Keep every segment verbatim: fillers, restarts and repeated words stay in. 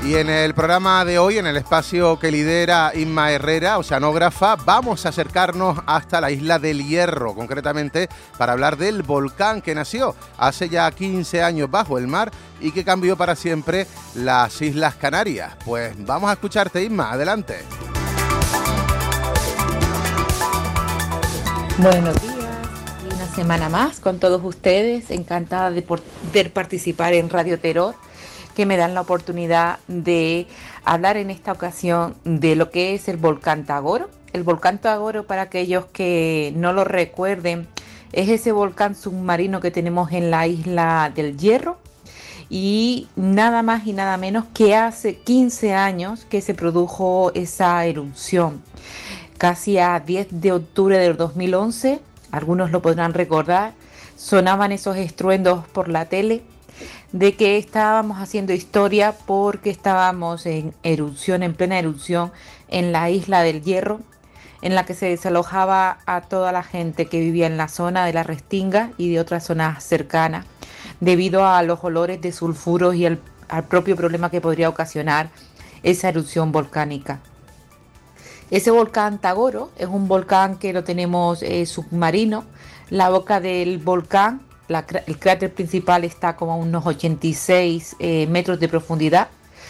Y en el programa de hoy, en el espacio que lidera Inma Herrera, oceanógrafa, vamos a acercarnos hasta la isla del Hierro, concretamente para hablar del volcán que nació hace ya quince años bajo el mar y que cambió para siempre las Islas Canarias. Pues vamos a escucharte, Inma, adelante. Buenos días, y una semana más con todos ustedes, encantada de poder participar en Radio Terror, que me dan la oportunidad de hablar en esta ocasión de lo que es el volcán Tagoro. El volcán Tagoro, para aquellos que no lo recuerden, es ese volcán submarino que tenemos en la isla del Hierro, y nada más y nada menos que hace quince años que se produjo esa erupción. Casi a diez de octubre del dos mil once, algunos lo podrán recordar, sonaban esos estruendos por la tele de que estábamos haciendo historia porque estábamos en erupción, en plena erupción en la isla del Hierro, en la que se desalojaba a toda la gente que vivía en la zona de la Restinga y de otras zonas cercanas, debido a los olores de sulfuros y el, al propio problema que podría ocasionar esa erupción volcánica. Ese volcán Tagoro es un volcán que lo tenemos eh, submarino. La boca del volcán, la, el cráter principal, está como a unos ochenta y seis eh, metros de profundidad,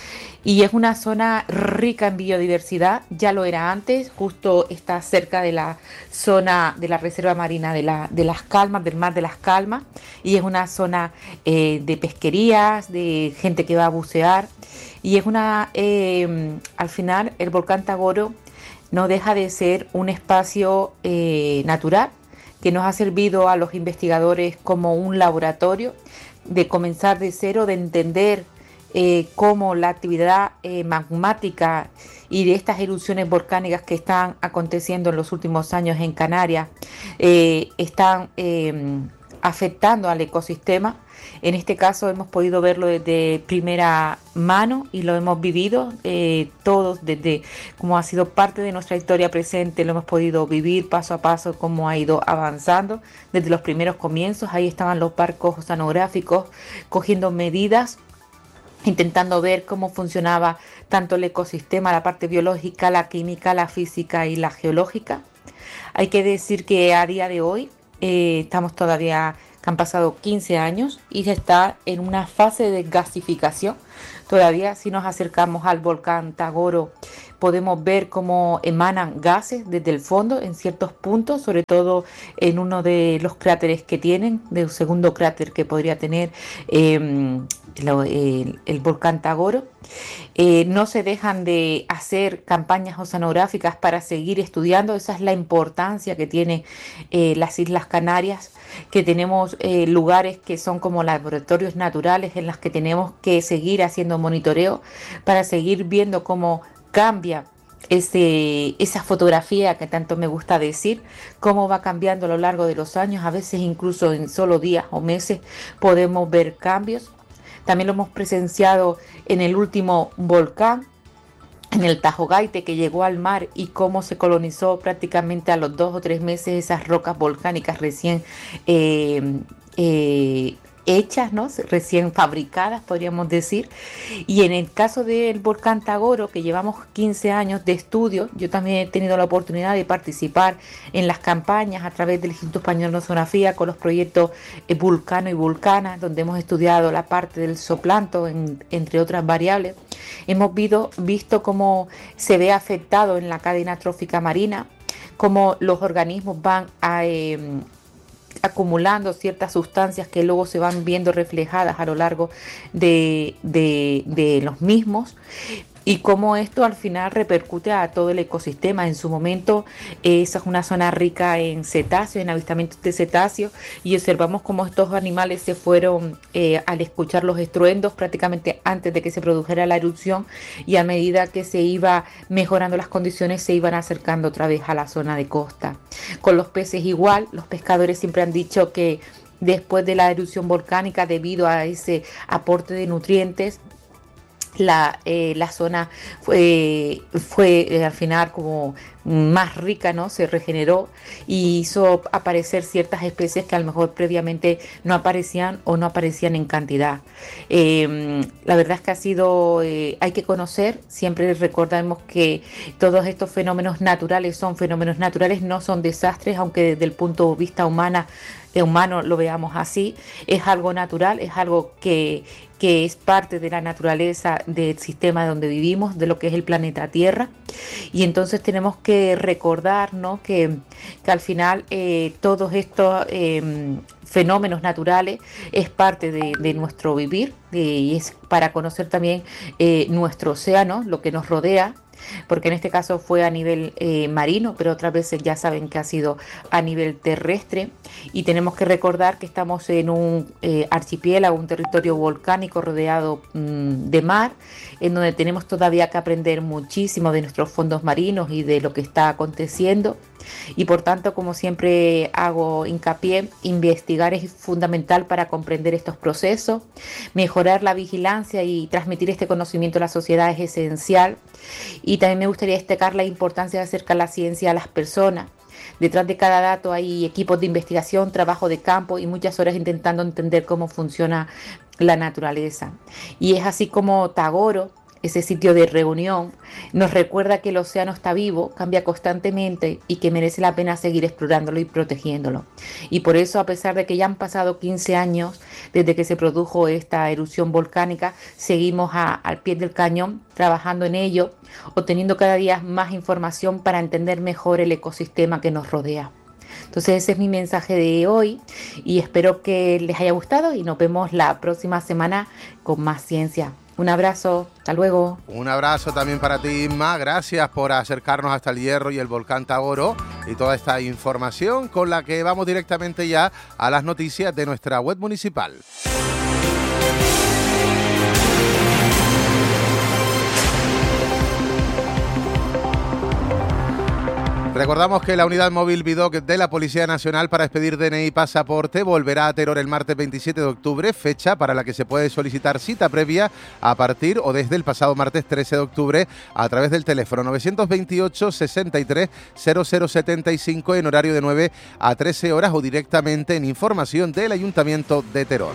y es una zona rica en biodiversidad. Ya lo era antes, justo está cerca de la zona de la reserva marina de, la, de las Calmas, del mar de las Calmas, y es una zona eh, de pesquerías, de gente que va a bucear, y es una, eh, al final el volcán Tagoro no deja de ser un espacio eh, natural que nos ha servido a los investigadores como un laboratorio de comenzar de cero, de entender eh, cómo la actividad eh, magmática y de estas erupciones volcánicas que están aconteciendo en los últimos años en Canarias eh, están eh, afectando al ecosistema. En este caso hemos podido verlo desde primera mano y lo hemos vivido eh, todos desde como ha sido parte de nuestra historia presente. Lo hemos podido vivir paso a paso, cómo ha ido avanzando desde los primeros comienzos. Ahí estaban los barcos oceanográficos cogiendo medidas, intentando ver cómo funcionaba tanto el ecosistema, la parte biológica, la química, la física y la geológica. Hay que decir que a día de hoy eh, estamos todavía... han pasado quince años y se está en una fase de gasificación. Todavía, si nos acercamos al volcán Tagoro, podemos ver cómo emanan gases desde el fondo en ciertos puntos, sobre todo en uno de los cráteres que tienen, del segundo cráter que podría tener eh, lo, el, el volcán Tagoro. Eh, no se dejan de hacer campañas oceanográficas para seguir estudiando. Esa es la importancia que tiene eh, las Islas Canarias, que tenemos eh, lugares que son como laboratorios naturales en los que tenemos que seguir haciendo monitoreo para seguir viendo cómo cambia ese, esa fotografía que tanto me gusta decir, cómo va cambiando a lo largo de los años. A veces incluso en solo días o meses podemos ver cambios. También lo hemos presenciado en el último volcán, en el Tajo Gaite, que llegó al mar, y cómo se colonizó prácticamente a los dos o tres meses esas rocas volcánicas recién eh, eh, hechas, ¿no? Recién fabricadas, podríamos decir. Y en el caso del volcán Tagoro, que llevamos quince años de estudio, yo también he tenido la oportunidad de participar en las campañas a través del Instituto Español de Oceanografía con los proyectos Vulcano y Vulcana, donde hemos estudiado la parte del zooplancton, en, entre otras variables. Hemos visto, visto cómo se ve afectado en la cadena trófica marina, cómo los organismos van a... Eh, acumulando ciertas sustancias que luego se van viendo reflejadas a lo largo de, de, de los mismos, y cómo esto al final repercute a todo el ecosistema. En su momento eh, esa es una zona rica en cetáceos, en avistamientos de cetáceos, y observamos cómo estos animales se fueron eh, al escuchar los estruendos prácticamente antes de que se produjera la erupción, y a medida que se iba mejorando las condiciones se iban acercando otra vez a la zona de costa. Con los peces igual, los pescadores siempre han dicho que después de la erupción volcánica, debido a ese aporte de nutrientes, La, eh, la zona fue, fue eh, al final como más rica, ¿no? Se regeneró y hizo aparecer ciertas especies que a lo mejor previamente no aparecían o no aparecían en cantidad. Eh, la verdad es que ha sido, eh, hay que conocer, siempre recordamos que todos estos fenómenos naturales son fenómenos naturales, no son desastres, aunque desde el punto de vista humana, de humano lo veamos así, es algo natural, es algo que, que es parte de la naturaleza del sistema donde vivimos, de lo que es el planeta Tierra, y entonces tenemos que recordar, ¿no? que, que al final eh, todos estos eh, fenómenos naturales es parte de, de nuestro vivir, de, y es para conocer también eh, nuestro océano, lo que nos rodea, porque en este caso fue a nivel eh, marino, pero otras veces ya saben que ha sido a nivel terrestre, y tenemos que recordar que estamos en un eh, archipiélago, un territorio volcánico rodeado mmm, de mar, en donde tenemos todavía que aprender muchísimo de nuestros fondos marinos y de lo que está aconteciendo, y por tanto, como siempre hago hincapié, investigar es fundamental para comprender estos procesos, mejorar la vigilancia y transmitir este conocimiento a la sociedad es esencial. Y también me gustaría destacar la importancia de acercar la ciencia a las personas. Detrás de cada dato hay equipos de investigación, trabajo de campo y muchas horas intentando entender cómo funciona la naturaleza. Y es así como Tagoro, ese sitio de reunión, nos recuerda que el océano está vivo, cambia constantemente y que merece la pena seguir explorándolo y protegiéndolo. Y por eso, a pesar de que ya han pasado quince años desde que se produjo esta erupción volcánica, seguimos a, al pie del cañón trabajando en ello, obteniendo cada día más información para entender mejor el ecosistema que nos rodea. Entonces ese es mi mensaje de hoy y espero que les haya gustado y nos vemos la próxima semana con más ciencia. Un abrazo, hasta luego. Un abrazo también para ti, Inma. Gracias por acercarnos hasta el Hierro y el volcán Tagoro y toda esta información con la que vamos directamente ya a las noticias de nuestra web municipal. Recordamos que la unidad móvil Vidoc de la Policía Nacional para expedir D N I y pasaporte volverá a Teror el martes veintisiete de octubre, fecha para la que se puede solicitar cita previa a partir o desde el pasado martes trece de octubre a través del teléfono novecientos veintiocho, sesenta y tres, cero cero setenta y cinco en horario de nueve a trece horas o directamente en información del Ayuntamiento de Teror.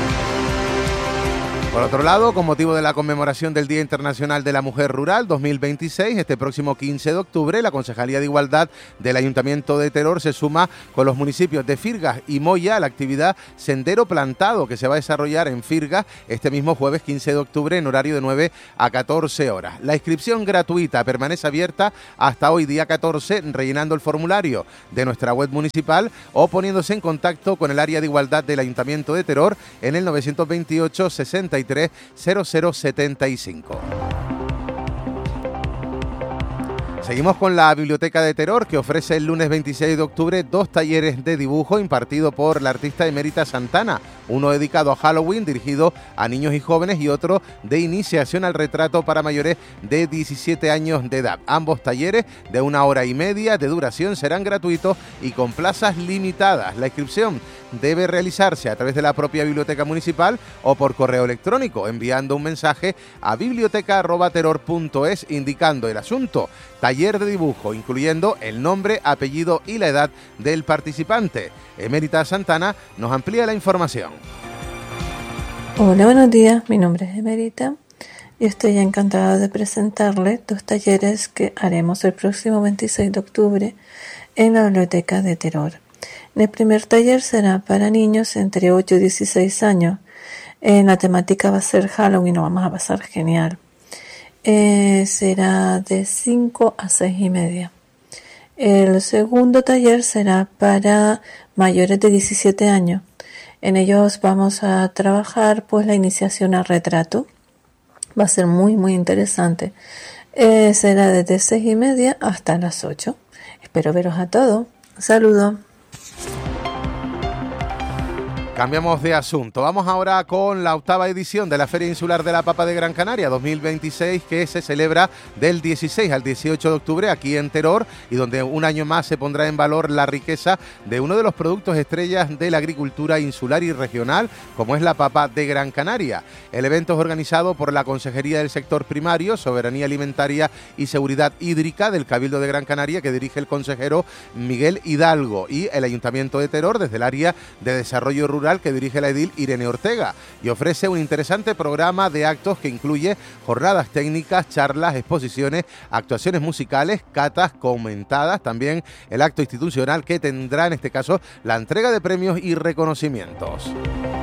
Por otro lado, con motivo de la conmemoración del Día Internacional de la Mujer Rural dos mil veintiséis, este próximo quince de octubre, la Concejalía de Igualdad del Ayuntamiento de Teror se suma con los municipios de Firgas y Moya a la actividad Sendero Plantado, que se va a desarrollar en Firgas este mismo jueves quince de octubre en horario de nueve a catorce horas. La inscripción gratuita permanece abierta hasta hoy día catorce, rellenando el formulario de nuestra web municipal o poniéndose en contacto con el área de igualdad del Ayuntamiento de Teror en el novecientos veintiocho, sesenta y tres, cero cero setenta y cinco. Seguimos con la Biblioteca de Teror, que ofrece el lunes veintiséis de octubre dos talleres de dibujo impartido por la artista Emérita Santana, uno dedicado a Halloween dirigido a niños y jóvenes y otro de iniciación al retrato para mayores de diecisiete años de edad. Ambos talleres de una hora y media de duración serán gratuitos y con plazas limitadas. La inscripción debe realizarse a través de la propia biblioteca municipal o por correo electrónico, enviando un mensaje a biblioteca arroba teror punto es indicando el asunto, taller de dibujo, incluyendo el nombre, apellido y la edad del participante. Emérita Santana nos amplía la información. Hola, buenos días, mi nombre es Emérita y estoy encantada de presentarles dos talleres que haremos el próximo veintiséis de octubre en la Biblioteca de Teror. El primer taller será para niños entre ocho y dieciséis años. En la temática va a ser Halloween, lo vamos a pasar genial. Eh, será de cinco a seis y media. El segundo taller será para mayores de diecisiete años. En ellos vamos a trabajar pues la iniciación al retrato. Va a ser muy muy interesante. Eh, será desde seis y media hasta las ocho. Espero veros a todos. Un saludo. Cambiamos de asunto. Vamos ahora con la octava edición de la Feria Insular de la Papa de Gran Canaria dos mil veintiséis, que se celebra del dieciséis al dieciocho de octubre aquí en Teror, y donde un año más se pondrá en valor la riqueza de uno de los productos estrellas de la agricultura insular y regional, como es la papa de Gran Canaria. El evento es organizado por la Consejería del Sector Primario, Soberanía Alimentaria y Seguridad Hídrica del Cabildo de Gran Canaria, que dirige el consejero Miguel Hidalgo, y el Ayuntamiento de Teror desde el área de Desarrollo Rural, que dirige la edil Irene Ortega, y ofrece un interesante programa de actos que incluye jornadas técnicas, charlas, exposiciones, actuaciones musicales, catas comentadas, también el acto institucional que tendrá en este caso la entrega de premios y reconocimientos.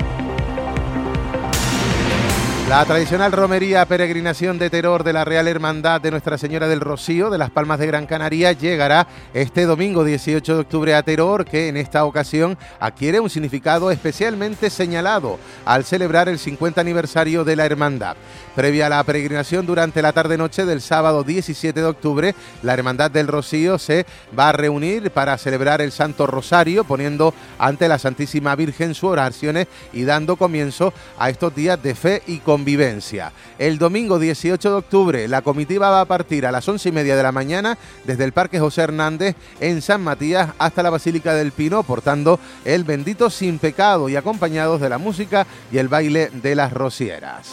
La tradicional romería peregrinación de Teror de la Real Hermandad de Nuestra Señora del Rocío de las Palmas de Gran Canaria llegará este domingo dieciocho de octubre a Teror, que en esta ocasión adquiere un significado especialmente señalado al celebrar el cincuenta aniversario de la hermandad. Previa a la peregrinación, durante la tarde-noche del sábado diecisiete de octubre, la Hermandad del Rocío se va a reunir para celebrar el Santo Rosario, poniendo ante la Santísima Virgen sus oraciones y dando comienzo a estos días de fe y convivencia. El domingo dieciocho de octubre, la comitiva va a partir a las once y media de la mañana desde el Parque José Hernández en San Matías hasta la Basílica del Pino, portando el bendito sin pecado y acompañados de la música y el baile de las rocieras.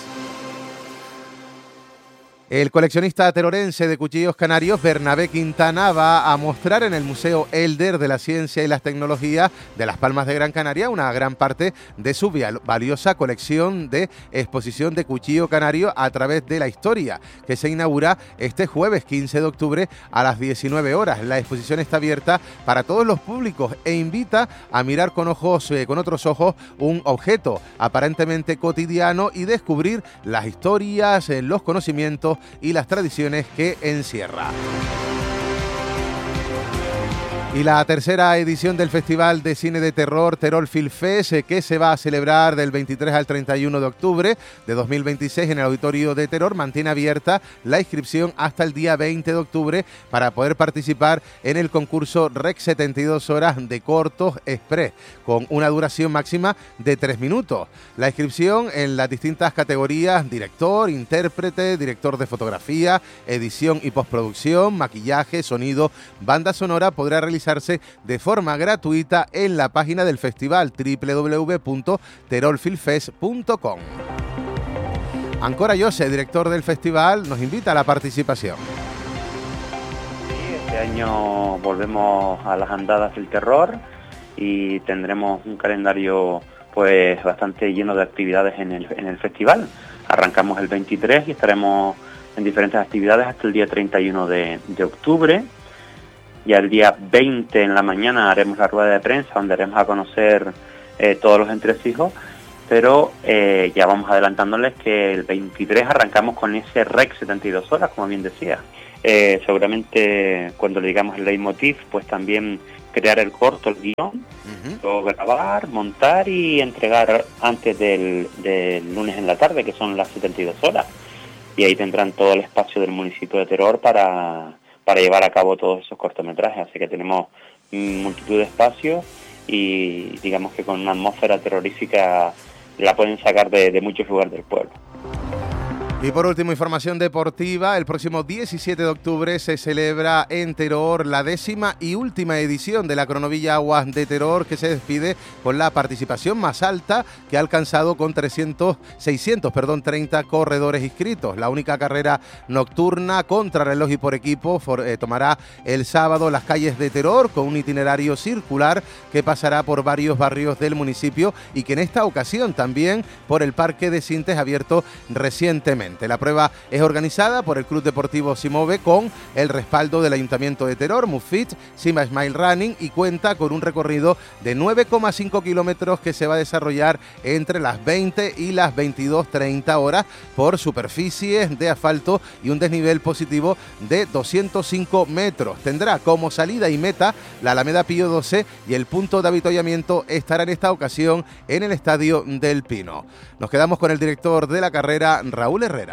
El coleccionista terorense de cuchillos canarios Bernabé Quintana va a mostrar en el Museo Elder de la Ciencia y las Tecnologías de Las Palmas de Gran Canaria una gran parte de su valiosa colección de exposición de cuchillo canario a través de la historia, que se inaugura este jueves quince de octubre a las diecinueve horas. La exposición está abierta para todos los públicos e invita a mirar con ojos, eh, con otros ojos un objeto aparentemente cotidiano y descubrir las historias, eh, los conocimientos y las tradiciones que encierra. Y la tercera edición del Festival de Cine de Terror Terror Film Fest, que se va a celebrar del veintitrés al treinta y uno de octubre de dos mil veintiséis en el Auditorio de Terror, mantiene abierta la inscripción hasta el día veinte de octubre para poder participar en el concurso R E C setenta y dos horas de cortos express, con una duración máxima de tres minutos. La inscripción en las distintas categorías: director, intérprete, director de fotografía, edición y postproducción, maquillaje, sonido, banda sonora, podrá realizar de forma gratuita en la página del festival doble u doble u doble u punto terror film fest punto com. Ancora Jose, director del festival, nos invita a la participación. Sí, este año volvemos a las andadas del terror y tendremos un calendario pues bastante lleno de actividades en el, en el festival. Arrancamos el veintitrés y estaremos en diferentes actividades hasta el día treinta y uno de, de octubre. Ya el día veinte en la mañana haremos la rueda de prensa donde haremos a conocer eh, todos los entresijos, pero eh, ya vamos adelantándoles que el veintitrés arrancamos con ese R E C setenta y dos horas, como bien decía. Eh, seguramente cuando le digamos el leitmotiv, pues también crear el corto, el guión, uh-huh. luego grabar, montar y entregar antes del, del lunes en la tarde, que son las setenta y dos horas. Y ahí tendrán todo el espacio del municipio de Teror para... para llevar a cabo todos esos cortometrajes, así que tenemos multitud de espacios y digamos que con una atmósfera terrorífica la pueden sacar de, de muchos lugares del pueblo. Y por último, información deportiva. El próximo diecisiete de octubre se celebra en Teror la décima y última edición de la Cronovilla Aguas de Teror, que se despide con la participación más alta, que ha alcanzado con trescientos, seiscientos, perdón, treinta corredores inscritos. La única carrera nocturna contrarreloj y por equipo for, eh, tomará el sábado las calles de Teror, con un itinerario circular que pasará por varios barrios del municipio y que en esta ocasión también por el Parque de Sintes, abierto recientemente. La prueba es organizada por el Club Deportivo Simove con el respaldo del Ayuntamiento de Teror, Mufit, Sima Smile Running, y cuenta con un recorrido de nueve coma cinco kilómetros que se va a desarrollar entre las veinte y las veintidós treinta horas por superficies de asfalto y un desnivel positivo de doscientos cinco metros. Tendrá como salida y meta la Alameda Pío doce y el punto de avituallamiento estará en esta ocasión en el Estadio del Pino. Nos quedamos con el director de la carrera, Raúl Herrera.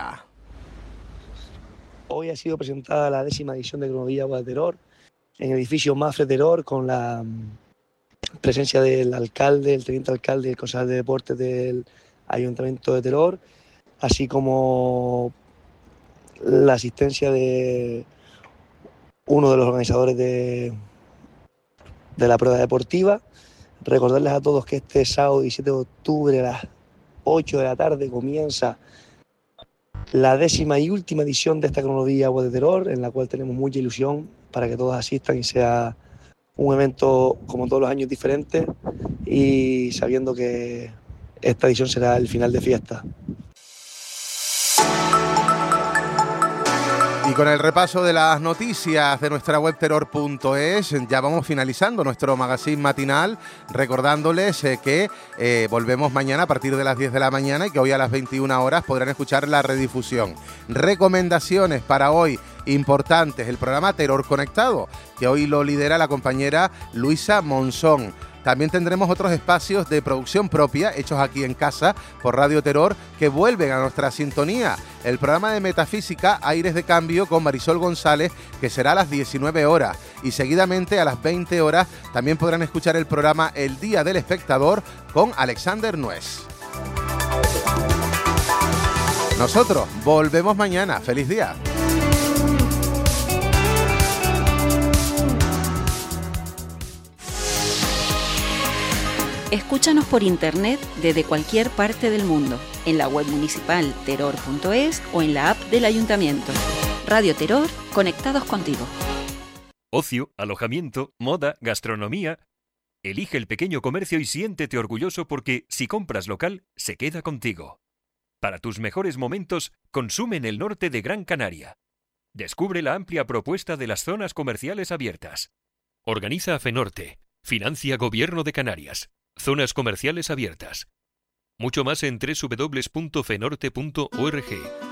Hoy ha sido presentada la décima edición de Cronovilla Aguas de Teror en el edificio Mafre Teror con la presencia del alcalde, el teniente alcalde y el concejal de deportes del Ayuntamiento de Teror, así como la asistencia de uno de los organizadores de, de la prueba deportiva. Recordarles a todos que este sábado diecisiete de octubre a las ocho de la tarde comienza la décima y última edición de esta cronología Agua de Teror, en la cual tenemos mucha ilusión para que todos asistan y sea un evento como todos los años diferente, y sabiendo que esta edición será el final de fiesta. Y con el repaso de las noticias de nuestra web terror punto es, ya vamos finalizando nuestro magazine matinal, recordándoles eh, que eh, volvemos mañana a partir de las diez de la mañana y que hoy a las veintiuna horas podrán escuchar la redifusión. Recomendaciones para hoy importantes: el programa Terror Conectado, que hoy lo lidera la compañera Luisa Monzón. También tendremos otros espacios de producción propia, hechos aquí en casa por Radio Terror, que vuelven a nuestra sintonía. El programa de Metafísica, Aires de Cambio, con Marisol González, que será a las diecinueve horas. Y seguidamente a las veinte horas también podrán escuchar el programa El Día del Espectador con Alexander Nuez. Nosotros volvemos mañana. ¡Feliz día! Escúchanos por internet desde cualquier parte del mundo, en la web municipal terror punto es o en la app del Ayuntamiento. Radio Terror, conectados contigo. Ocio, alojamiento, moda, gastronomía. Elige el pequeño comercio y siéntete orgulloso porque, si compras local, se queda contigo. Para tus mejores momentos, consume en el norte de Gran Canaria. Descubre la amplia propuesta de las zonas comerciales abiertas. Organiza FENORTE. Financia Gobierno de Canarias. Zonas comerciales abiertas. Mucho más en doble u doble u doble u punto fenorte punto org.